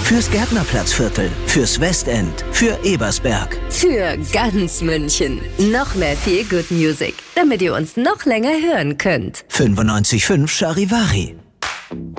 Fürs Gärtnerplatzviertel, fürs Westend, für Ebersberg. Für ganz München. Noch mehr Feel Good Music, damit ihr uns noch länger hören könnt. 95.5 Charivari.